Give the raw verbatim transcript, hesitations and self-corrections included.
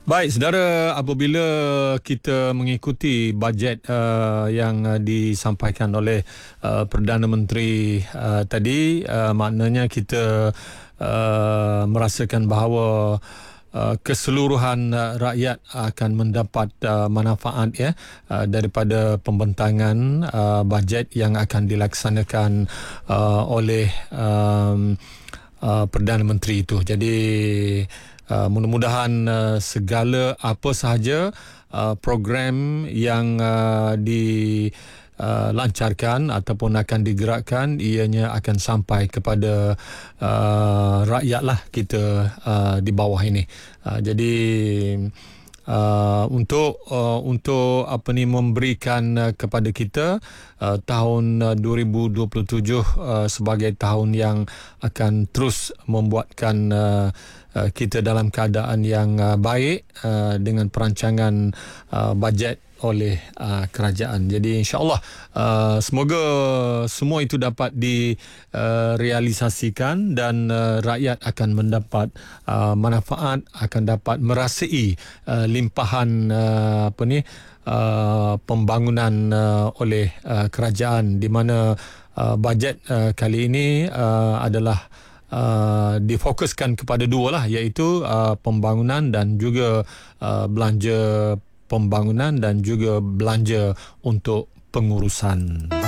Baik, saudara, apabila kita mengikuti bajet uh, yang uh, disampaikan oleh uh, Perdana Menteri uh, tadi, uh, maknanya kita uh, merasakan bahawa Uh, keseluruhan uh, rakyat akan mendapat uh, manfaat ya uh, daripada pembentangan uh, bajet yang akan dilaksanakan uh, oleh um, uh, Perdana Menteri itu. Jadi uh, mudah-mudahan uh, segala apa sahaja uh, program yang uh, di Uh, lancarkan ataupun akan digerakkan, ianya akan sampai kepada uh, rakyat lah kita uh, di bawah ini. Uh, jadi uh, untuk uh, untuk apa ni memberikan uh, kepada kita uh, tahun uh, dua ribu dua puluh tujuh uh, sebagai tahun yang akan terus membuatkan uh, uh, kita dalam keadaan yang uh, baik uh, dengan perancangan uh, bajet oleh uh, kerajaan. Jadi insya-Allah uh, semoga semua itu dapat direalisasikan uh, dan uh, rakyat akan mendapat uh, manfaat, akan dapat merasai uh, limpahan uh, apa ni uh, pembangunan uh, oleh uh, kerajaan, di mana uh, bajet uh, kali ini uh, adalah Uh, difokuskan kepada dua lah, iaitu uh, pembangunan dan juga uh, belanja pembangunan dan juga belanja untuk pengurusan.